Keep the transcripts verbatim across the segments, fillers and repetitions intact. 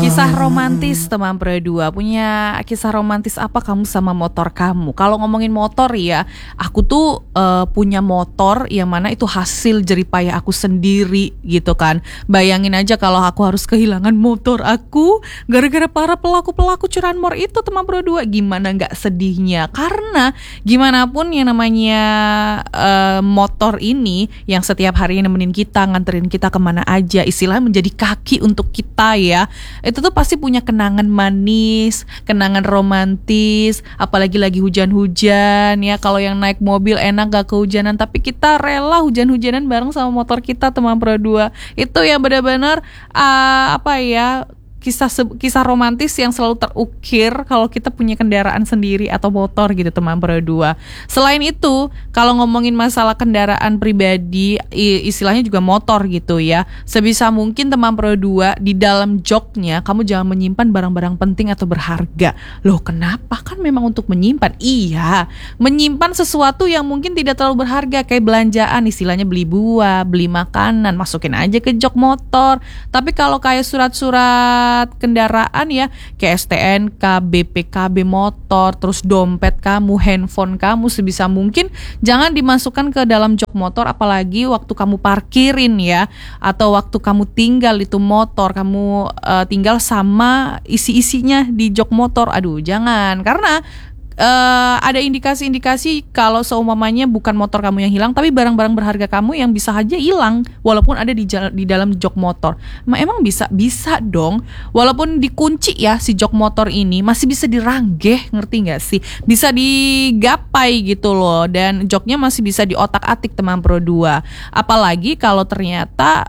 Kisah romantis teman Pro dua. Punya kisah romantis apa kamu sama motor kamu? Kalau ngomongin motor ya, aku tuh uh, punya motor yang mana itu hasil jeripayah aku sendiri gitu kan. Bayangin aja kalau aku harus kehilangan motor aku gara-gara para pelaku-pelaku curanmor itu teman Pro dua. Gimana gak sedihnya? Karena gimana pun yang namanya uh, motor ini yang setiap hari nemenin kita, nganterin kita kemana aja, istilahnya menjadi kaki untuk kita ya. Itu tuh pasti punya kenangan manis, kenangan romantis, apalagi lagi hujan-hujan ya. Kalau yang naik mobil enak gak kehujanan, tapi kita rela hujan-hujanan bareng sama motor kita teman Pro dua. Itu yang benar-benar uh, apa ya, kisah kisah romantis yang selalu terukir kalau kita punya kendaraan sendiri atau motor gitu teman Pro dua. Selain itu, kalau ngomongin masalah kendaraan pribadi, istilahnya juga motor gitu ya, sebisa mungkin teman Pro dua di dalam joknya kamu jangan menyimpan barang-barang penting atau berharga. Loh kenapa? Kan memang untuk menyimpan. Iya, menyimpan sesuatu yang mungkin tidak terlalu berharga kayak belanjaan, istilahnya beli buah, beli makanan, masukin aja ke jok motor. Tapi kalau kayak surat-surat kendaraan ya, kayak S T N K, B P K B motor, terus dompet kamu, handphone kamu, sebisa mungkin jangan dimasukkan ke dalam jok motor, apalagi waktu kamu parkirin ya, atau waktu kamu tinggal itu motor, kamu uh, tinggal sama isi-isinya di jok motor. Aduh jangan, karena Uh, ada indikasi-indikasi kalau seumpamanya bukan motor kamu yang hilang, tapi barang-barang berharga kamu yang bisa aja hilang walaupun ada di, jala, di dalam jok motor. Ma, emang bisa? Bisa dong. Walaupun dikunci ya si jok motor ini masih bisa diranggeh, ngerti gak sih? Bisa digapai gitu loh, dan joknya masih bisa diotak-atik teman Pro dua. Apalagi kalau ternyata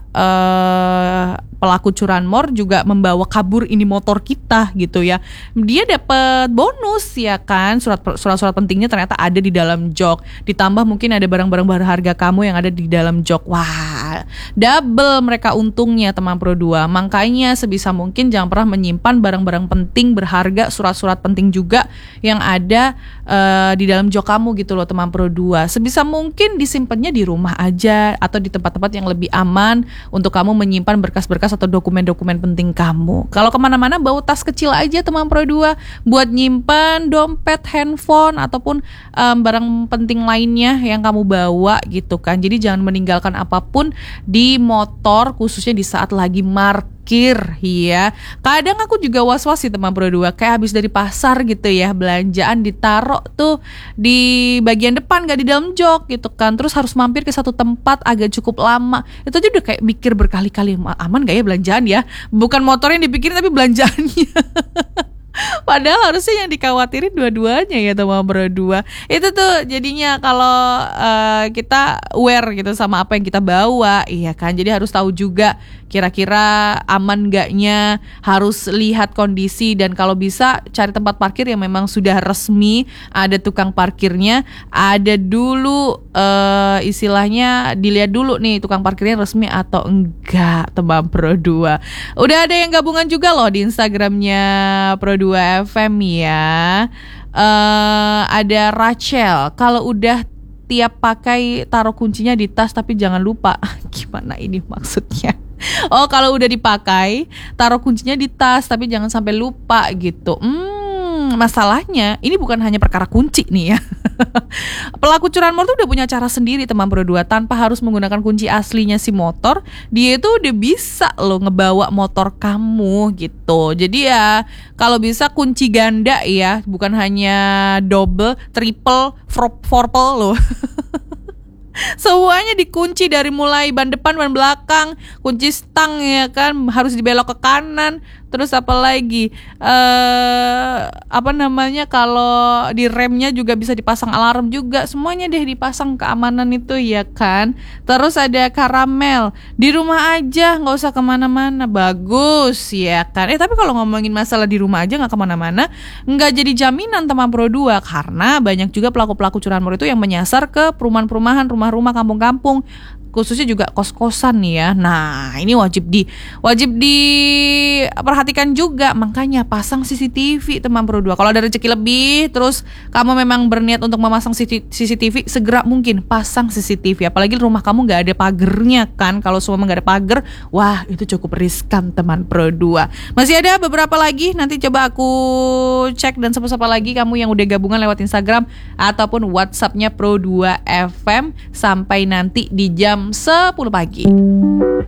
uh, pelaku curanmor juga membawa kabur ini motor kita gitu ya. Dia dapat bonus ya kan, surat surat-surat pentingnya ternyata ada di dalam jok. Ditambah mungkin ada barang-barang berharga kamu yang ada di dalam jok. Wah, double mereka untungnya teman Pro dua. Makanya sebisa mungkin jangan pernah menyimpan barang-barang penting berharga, surat-surat penting juga yang ada uh, di dalam jok kamu gitu loh teman Pro dua. Sebisa mungkin disimpannya di rumah aja atau di tempat-tempat yang lebih aman untuk kamu menyimpan berkas-berkas atau dokumen-dokumen penting kamu. Kalau kemana-mana bawa tas kecil aja teman Pro dua buat nyimpan dompet, handphone ataupun um, barang penting lainnya yang kamu bawa gitu kan. Jadi jangan meninggalkan apapun di motor, khususnya di saat lagi markir ya. Kadang aku juga was-was sih teman Pro dua, kayak habis dari pasar gitu ya, belanjaan ditaruh tuh di bagian depan gak di dalam jok gitu kan. Terus harus mampir ke satu tempat agak cukup lama. Itu aja udah kayak mikir berkali-kali, aman gak ya belanjaan ya? Bukan motor yang dipikirin tapi belanjaannya. Padahal harusnya yang dikhawatirin dua-duanya ya teman Pro dua. Itu tuh jadinya kalau uh, kita aware gitu sama apa yang kita bawa, iya kan. Jadi harus tahu juga kira-kira aman gaknya, harus lihat kondisi, dan kalau bisa cari tempat parkir yang memang sudah resmi, ada tukang parkirnya, ada dulu uh, istilahnya dilihat dulu nih tukang parkirnya resmi atau enggak teman Pro dua. Udah ada yang gabungan juga loh di Instagramnya Pro dua F M ya. Uh, ada Rachel, kalau udah tiap pakai taruh kuncinya di tas tapi jangan lupa. Gimana ini maksudnya? Oh, kalau udah dipakai taruh kuncinya di tas tapi jangan sampai lupa gitu. Hmm, masalahnya ini bukan hanya perkara kunci nih ya. Pelaku curanmor tuh udah punya cara sendiri teman Pro dua, tanpa harus menggunakan kunci aslinya si motor. Dia itu udah bisa loh ngebawa motor kamu gitu. Jadi ya kalau bisa kunci ganda ya, bukan hanya double, triple, fourple loh. Semuanya dikunci dari mulai ban depan, ban belakang, kunci stang ya kan, harus dibelok ke kanan. Terus apa lagi? Eh apa namanya, kalau di remnya juga bisa dipasang alarm juga. Semuanya deh dipasang keamanan itu ya kan. Terus ada karamel, di rumah aja nggak usah kemana-mana, bagus ya kan. Eh tapi kalau ngomongin masalah di rumah aja nggak kemana-mana, nggak jadi jaminan teman Pro dua, karena banyak juga pelaku-pelaku curanmor itu yang menyasar ke perumahan-perumahan, rumah-rumah, kampung-kampung. khususnya juga kos-kosan nih ya. Nah, ini wajib di wajib diperhatikan juga. Makanya pasang C C T V teman Pro dua. Kalau ada rezeki lebih, terus kamu memang berniat untuk memasang C C T V, segera mungkin pasang C C T V. Apalagi rumah kamu nggak ada pagernya kan. Kalau semua nggak ada pagar, wah itu cukup riskan teman Pro dua. Masih ada beberapa lagi, nanti coba aku cek dan sapa-sapa lagi kamu yang udah gabungan lewat Instagram ataupun WhatsAppnya Pro dua F M sampai nanti di jam sepuluh pagi.